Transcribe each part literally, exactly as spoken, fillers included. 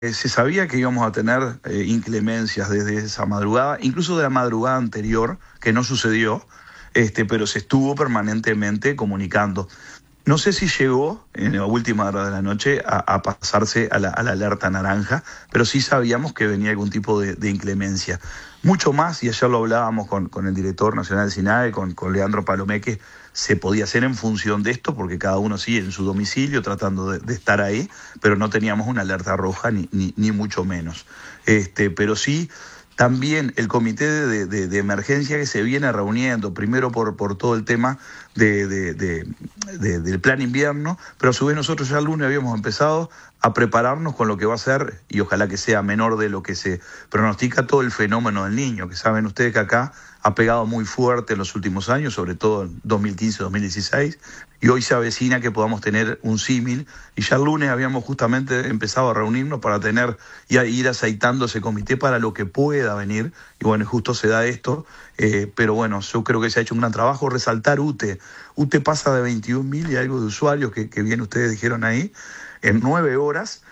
Eh, se sabía que íbamos a tener eh, inclemencias desde esa madrugada, incluso de la madrugada anterior, que no sucedió, este, pero se estuvo permanentemente comunicando. No sé si llegó en la última hora de la noche a, a pasarse a la, a la alerta naranja, pero sí sabíamos que venía algún tipo de, de inclemencia. Mucho más, y ayer lo hablábamos con, con el director nacional del SINAE, con, con Leandro Palomeque, se podía hacer en función de esto, porque cada uno sigue en su domicilio tratando de, de estar ahí, pero no teníamos una alerta roja ni, ni, ni mucho menos. Este, pero sí, también el comité de, de, de emergencia que se viene reuniendo, primero por, por todo el tema de, de, de, de, del plan invierno, pero a su vez nosotros ya el lunes habíamos empezado a prepararnos con lo que va a ser, y ojalá que sea menor de lo que se pronostica, todo el fenómeno del Niño, que saben ustedes que acá ha pegado muy fuerte en los últimos años, sobre todo en dos mil quince dos mil dieciséis, y hoy se avecina que podamos tener un símil, y ya el lunes habíamos justamente empezado a reunirnos para tener y a ir aceitando ese comité para lo que pueda venir, y bueno, justo se da esto, eh, pero bueno, yo creo que se ha hecho un gran trabajo. Resaltar UTE, UTE pasa de veintiún mil y algo de usuarios, que, que bien ustedes dijeron ahí, en nueve horas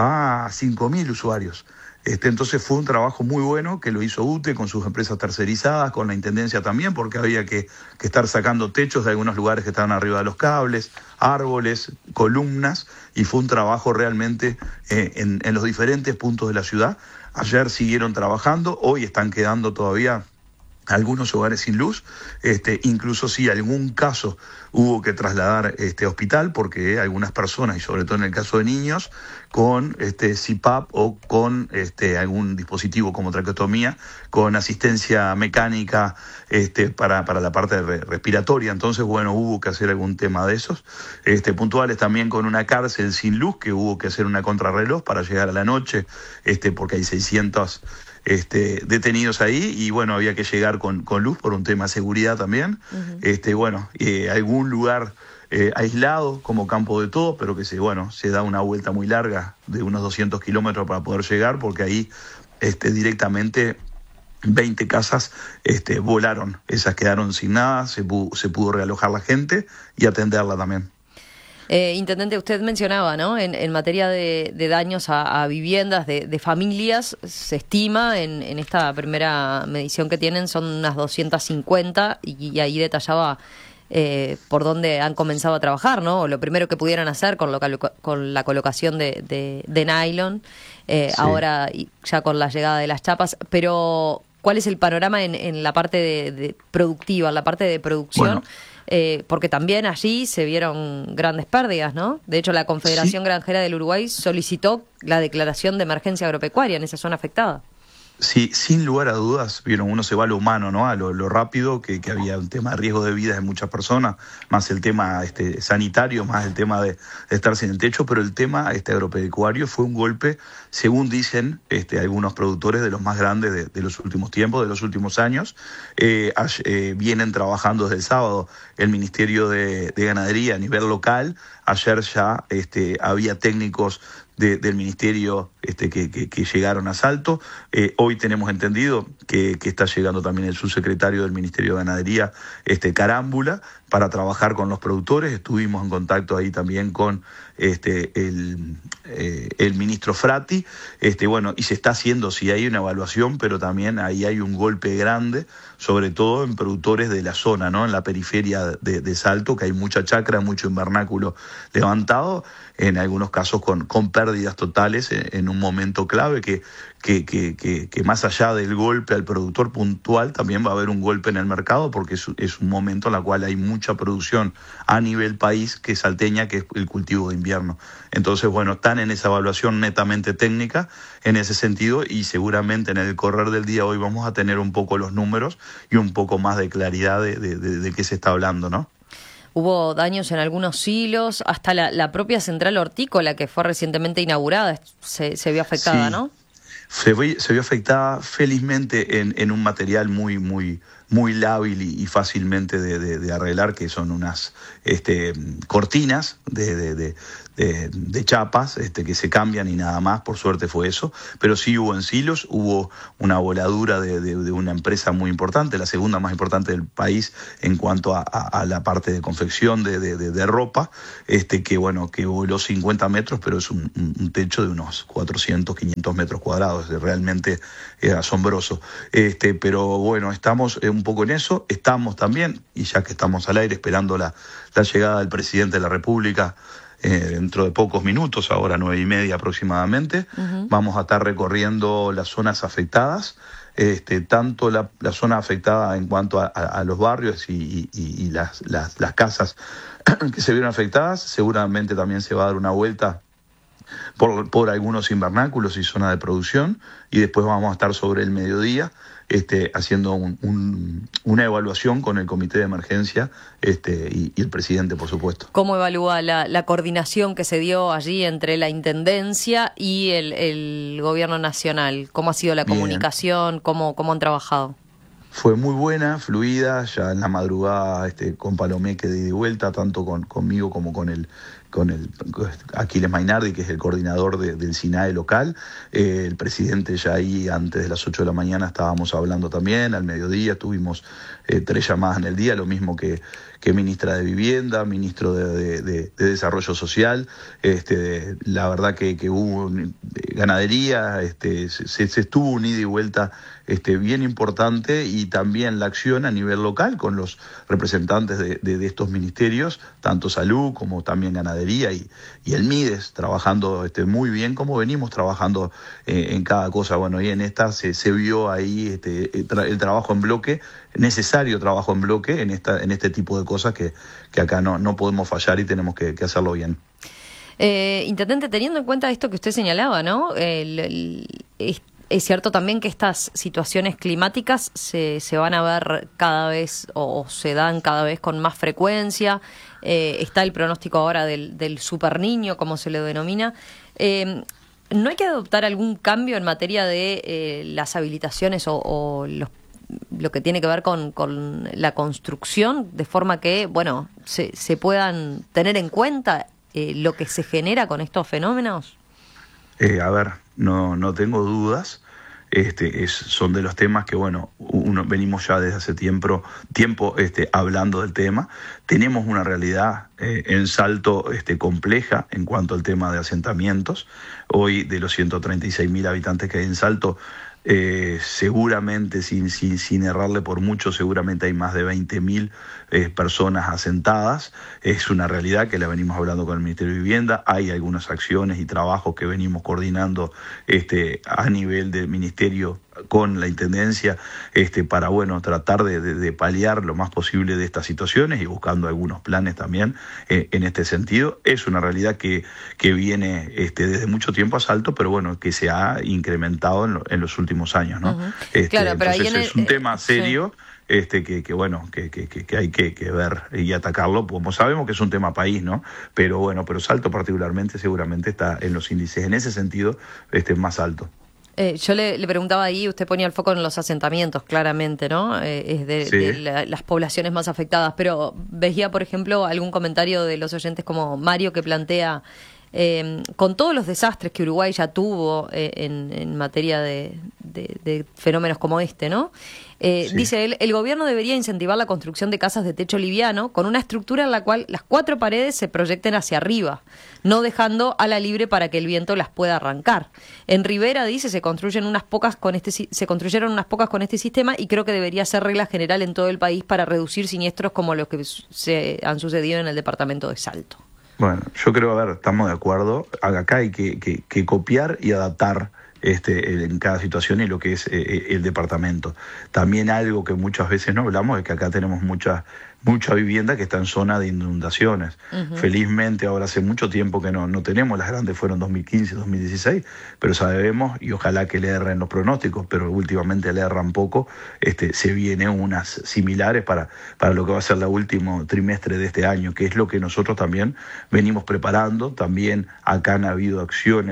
a cinco mil usuarios. Este, entonces fue un trabajo muy bueno que lo hizo UTE con sus empresas tercerizadas, con la Intendencia también, porque había que, que estar sacando techos de algunos lugares que estaban arriba de los cables, árboles, columnas, y fue un trabajo realmente eh, en, en los diferentes puntos de la ciudad. Ayer siguieron trabajando, hoy están quedando todavía algunos hogares sin luz, este, incluso si algún caso hubo que trasladar este hospital, porque algunas personas, y sobre todo en el caso de niños, con este C PAP o con este algún dispositivo como traqueotomía, con asistencia mecánica este, para, para la parte re respiratoria. Entonces, bueno, hubo que hacer algún tema de esos. Este, puntuales también con una cárcel sin luz, que hubo que hacer una contrarreloj para llegar a la noche, este, porque hay seiscientos Este, detenidos ahí, y bueno, había que llegar con, con luz por un tema de seguridad también. Uh-huh. Este, bueno, eh, algún lugar eh, aislado como Campo de Todos, pero que se, bueno, se da una vuelta muy larga de unos doscientos kilómetros para poder llegar, porque ahí este, directamente veinte casas este, volaron, esas quedaron sin nada, se pudo, se pudo realojar la gente y atenderla también. Eh, Intendente, usted mencionaba, ¿no? En, en materia de, de daños a, a viviendas, de, de familias, se estima en, en esta primera medición que tienen son unas doscientas cincuenta, y, y ahí detallaba eh, por dónde han comenzado a trabajar, ¿no? Lo primero que pudieran hacer con, lo, con la colocación de, de, de nylon, eh, sí. Ahora ya con la llegada de las chapas, pero ¿cuál es el panorama en, en la parte de, de productiva, en la parte de producción? Bueno. Eh, porque también allí se vieron grandes pérdidas, ¿no? De hecho, la Confederación sí. Granjera del Uruguay solicitó la declaración de emergencia agropecuaria en esa zona afectada. Sí, sin lugar a dudas, vieron, uno se va a lo humano, ¿no? A lo, lo rápido, que, que había un tema de riesgo de vida de muchas personas, más el tema este, sanitario, más el tema de, de estar sin el techo, pero el tema este, agropecuario fue un golpe, según dicen este, algunos productores, de los más grandes de, de los últimos tiempos, de los últimos años. Eh, eh, vienen trabajando desde el sábado el Ministerio de, de Ganadería a nivel local. Ayer ya este, había técnicos De, del ministerio este, que, que, que llegaron a Salto. Eh, hoy tenemos entendido que, que está llegando también el subsecretario del Ministerio de Ganadería, este, Carámbula, para trabajar con los productores. Estuvimos en contacto ahí también con este, el, eh, el ministro Frati, este, bueno, y se está haciendo, sí hay una evaluación, pero también ahí hay un golpe grande, sobre todo en productores de la zona, ¿no? En la periferia de, de Salto, que hay mucha chacra, mucho invernáculo levantado, en algunos casos con, con pérdidas totales en, en un momento clave que, que, que, que, que más allá del golpe al productor puntual, también va a haber un golpe en el mercado, porque es, es un momento en el cual hay mucha producción a nivel país que salteña, que es el cultivo de invierno. Entonces, bueno, están en esa evaluación netamente técnica en ese sentido, y seguramente en el correr del día hoy vamos a tener un poco los números y un poco más de claridad de, de, de, de qué se está hablando, ¿no? Hubo daños en algunos silos, hasta la, la propia central hortícola que fue recientemente inaugurada se, se vio afectada, sí. ¿No? Se vio, se vio afectada felizmente en, en un material muy, muy, muy lábil y, y fácilmente de, de, de arreglar, que son unas este, cortinas de, de, de, de, de chapas este, que se cambian y nada más, por suerte fue eso, pero sí hubo en Silos, hubo una voladura de, de, de una empresa muy importante, la segunda más importante del país en cuanto a, a, a la parte de confección de, de, de, de ropa, este, que bueno, que voló cincuenta metros, pero es un, un techo de unos cuatrocientos, quinientos metros cuadrados, es realmente eh, asombroso. Este, pero bueno, estamos eh, un poco en eso, estamos también, y ya que estamos al aire esperando la, la llegada del presidente de la República, Eh, dentro de pocos minutos, ahora nueve y media aproximadamente, uh-huh. Vamos a estar recorriendo las zonas afectadas, este, tanto la, la zona afectada en cuanto a, a, a los barrios y, y, y las, las, las casas que se vieron afectadas. Seguramente también se va a dar una vuelta por, por algunos invernáculos y zonas de producción, y después vamos a estar sobre el mediodía Este, haciendo un, un, una evaluación con el comité de emergencia este, y, y el presidente, por supuesto. ¿Cómo evalúa la, la coordinación que se dio allí entre la Intendencia y el, el Gobierno Nacional? ¿Cómo ha sido la Bien. comunicación? ¿Cómo, cómo han trabajado? Fue muy buena, fluida, ya en la madrugada este, con Palomeque de ida y vuelta, tanto con, conmigo como con el con el Aquiles Mainardi, que es el coordinador de, del SINAE local. Eh, el presidente ya ahí antes de las ocho de la mañana estábamos hablando también, al mediodía tuvimos eh, tres llamadas en el día, lo mismo que, que ministra de Vivienda, ministro de, de, de, de Desarrollo Social. Este, la verdad que, que hubo ganadería, este, se, se estuvo un ida y vuelta este, bien importante, y también la acción a nivel local con los representantes de, de, de estos ministerios, tanto salud como también ganadería y, y el MIDES, trabajando este, muy bien, como venimos trabajando eh, en cada cosa. Bueno, y en esta se, se vio ahí este, el, tra- el trabajo en bloque, necesario trabajo en bloque en esta en este tipo de cosas que, que acá no, no podemos fallar y tenemos que, que hacerlo bien. Eh, Intendente, teniendo en cuenta esto que usted señalaba, ¿no? El, el, es, es cierto también que estas situaciones climáticas se, se van a ver cada vez o, o se dan cada vez con más frecuencia. Eh, está el pronóstico ahora del, del super niño, como se le denomina. Eh, ¿No hay que adoptar algún cambio en materia de eh, las habilitaciones o, o los, lo que tiene que ver con, con la construcción, de forma que, bueno, se, se puedan tener en cuenta eh, lo que se genera con estos fenómenos? Eh, a ver, no, no tengo dudas. Este, es, son de los temas que, bueno, uno, venimos ya desde hace tiempo, tiempo este, hablando del tema. Tenemos una realidad eh, en Salto este, compleja en cuanto al tema de asentamientos. Hoy, de los ciento treinta y seis mil habitantes que hay en Salto, eh, seguramente, sin, sin, sin errarle por mucho, seguramente hay más de veinte mil eh, personas asentadas. Es una realidad que la venimos hablando con el Ministerio de Vivienda. Hay algunas acciones y trabajos que venimos coordinando este, a nivel del Ministerio con la Intendencia este, para bueno tratar de, de, de paliar lo más posible de estas situaciones y buscando algunos planes también eh, en este sentido. Es una realidad que, que viene este, desde mucho tiempo a Salto, pero bueno, que se ha incrementado en, lo, en los últimos años, ¿no? Uh-huh. Este, claro, pero entonces ahí en es el, un tema serio. Sí. Este, que, que bueno, que, que, que hay que, que ver y atacarlo, como sabemos que es un tema país, ¿no? Pero bueno, pero Salto particularmente seguramente está en los índices, en ese sentido, este, más alto. Eh, yo le, le preguntaba ahí, usted ponía el foco en los asentamientos, claramente, ¿no? Eh, es de, sí. de la, las poblaciones más afectadas, pero veía, por ejemplo, algún comentario de los oyentes como Mario que plantea, eh, con todos los desastres que Uruguay ya tuvo eh, en, en materia de, de, de fenómenos como este, ¿no? Eh, sí. Dice él, el gobierno debería incentivar la construcción de casas de techo liviano con una estructura en la cual las cuatro paredes se proyecten hacia arriba, no dejando a la libre para que el viento las pueda arrancar. En Rivera, dice, se construyen unas pocas con este se construyeron unas pocas con este sistema y creo que debería ser regla general en todo el país para reducir siniestros como los que se han sucedido en el departamento de Salto. Bueno, yo creo, a ver, estamos de acuerdo. Acá hay que, que, que copiar y adaptar este, en cada situación y lo que es eh, el departamento. También algo que muchas veces no hablamos es que acá tenemos mucha, mucha vivienda que está en zona de inundaciones. Uh-huh. Felizmente ahora hace mucho tiempo que no, no tenemos, las grandes fueron dos mil quince, dos mil dieciséis, pero sabemos, y ojalá que le erren los pronósticos, pero últimamente le erran poco, este, se vienen unas similares para, para lo que va a ser el último trimestre de este año, que es lo que nosotros también venimos preparando. También acá han habido acciones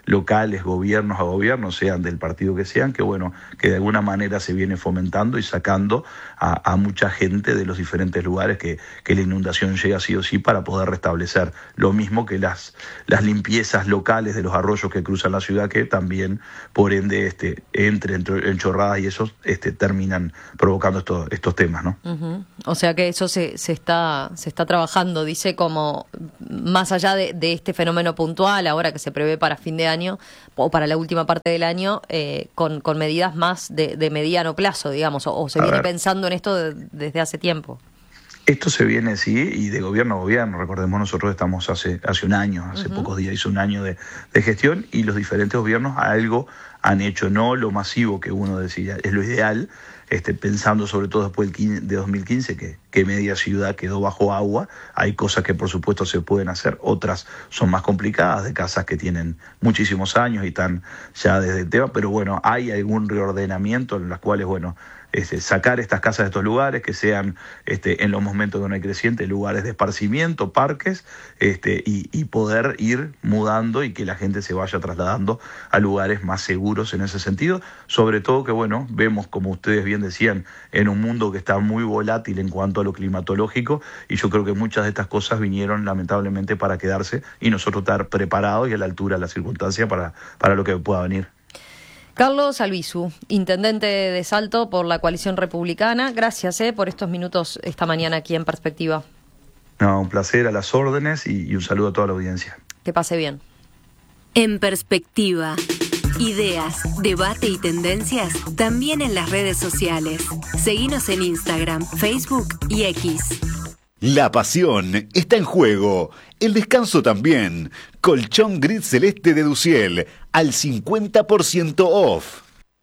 locales, gobiernos a gobiernos, sean del partido que sean, que bueno, que de alguna manera se viene fomentando y sacando a, a mucha gente de los diferentes lugares que, que la inundación llega sí o sí para poder restablecer. Lo mismo que las, las limpiezas locales de los arroyos que cruzan la ciudad, que también, por ende, este, entre, entre enchorradas y esos este, terminan provocando estos, estos temas, ¿no? Uh-huh. O sea que eso se, se está se está trabajando, dice, como más allá de, de este fenómeno puntual, ahora que se prevé para fin de año o para la última parte del año, eh, con, con medidas más de, de mediano plazo, digamos, o, o se a viene ver. pensando en esto de, desde hace tiempo. Esto se viene, sí, y de gobierno a gobierno. Recordemos, nosotros estamos hace hace un año, hace uh-huh. pocos días hizo un año de, de gestión, y los diferentes gobiernos algo han hecho, no lo masivo que uno decía, es lo ideal, este, pensando sobre todo después de dos mil quince, que, que media ciudad quedó bajo agua. Hay cosas que por supuesto se pueden hacer, otras son más complicadas, de casas que tienen muchísimos años y están ya desde el tema, pero bueno, hay algún reordenamiento en las cuales, bueno, Este, sacar estas casas de estos lugares, que sean este, en los momentos que no hay creciente, lugares de esparcimiento, parques, este, y, y poder ir mudando y que la gente se vaya trasladando a lugares más seguros en ese sentido. Sobre todo que, bueno, vemos, como ustedes bien decían, en un mundo que está muy volátil en cuanto a lo climatológico, y yo creo que muchas de estas cosas vinieron lamentablemente para quedarse, y nosotros estar preparados y a la altura de la circunstancia para, para lo que pueda venir. Carlos Albizu, intendente de Salto por la Coalición Republicana, gracias eh, por estos minutos esta mañana aquí en Perspectiva. No, un placer, a las órdenes, y, y un saludo a toda la audiencia. Que pase bien. En Perspectiva, ideas, debate y tendencias también en las redes sociales. Seguinos en Instagram, Facebook y X. La pasión está en juego, el descanso también. Colchón gris celeste de Duciel, al cincuenta por ciento off.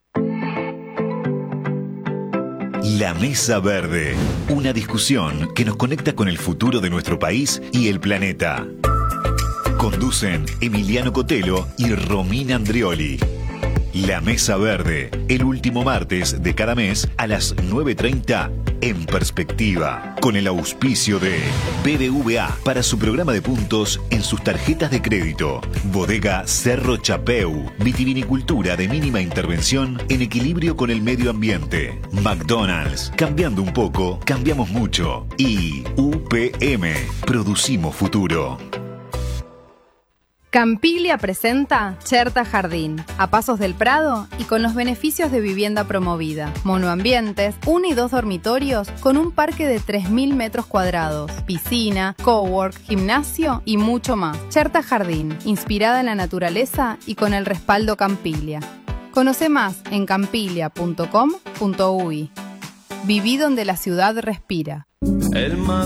La Mesa Verde, una discusión que nos conecta con el futuro de nuestro país y el planeta. Conducen Emiliano Cotelo y Romina Andrioli. La Mesa Verde, el último martes de cada mes a las nueve treinta en Perspectiva, con el auspicio de B B V A para su programa de puntos en sus tarjetas de crédito. Bodega Cerro Chapeu, vitivinicultura de mínima intervención en equilibrio con el medio ambiente. McDonald's, cambiando un poco, cambiamos mucho. Y U P M, producimos futuro. Campiglia presenta Cherta Jardín, a pasos del Prado y con los beneficios de vivienda promovida. Monoambientes, uno y dos dormitorios con un parque de tres mil metros cuadrados, piscina, cowork, gimnasio y mucho más. Cherta Jardín, inspirada en la naturaleza y con el respaldo Campiglia. Conoce más en campiglia punto com punto uy. Viví donde la ciudad respira. El